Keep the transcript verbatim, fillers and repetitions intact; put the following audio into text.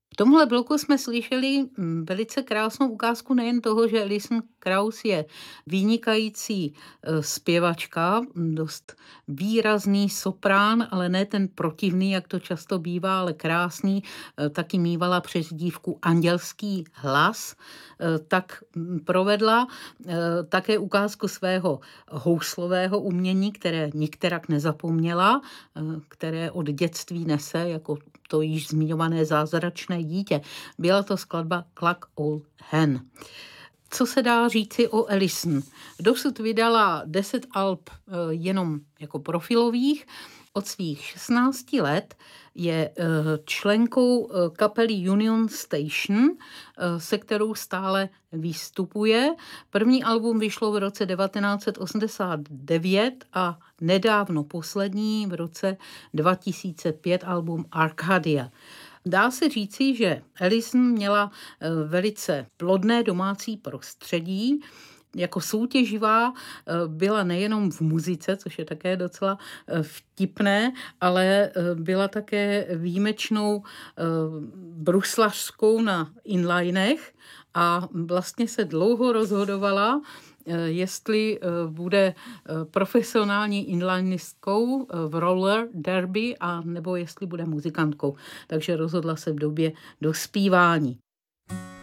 V tomhle bloku jsme slyšeli mm, velice krásnou ukázku nejen toho, že Alison Krauss je vynikající e, zpěvačka, mm, dost výrazný soprán, ale ne ten protivný, jak to často bývá, ale krásný, e, taky mývala přezdívku Andělský hlas, e, tak mm, provedla e, také ukázku svého houslového umění, které nikterak nezapomněla, e, které od dětství nese jako to již zmiňované zázračné dítě. Byla to skladba Cluck Old Hen. Co se dá říci o Alison? Dosud vydala deset alb e, jenom jako profilových. Od svých šestnácti let je e, členkou e, kapely Union Station, e, se kterou stále vystupuje. První album vyšlo v roce devatenáct set osmdesát devět a nedávno poslední v roce dva tisíce pět album Arcadia. Dá se říci, že Alison měla e, velice plodné domácí prostředí. Jako soutěživá byla nejenom v muzice, což je také docela vtipné, ale byla také výjimečnou bruslařskou na inlinech a vlastně se dlouho rozhodovala, jestli bude profesionální inlinistkou v roller derby a nebo jestli bude muzikantkou. Takže rozhodla se v době dospívání.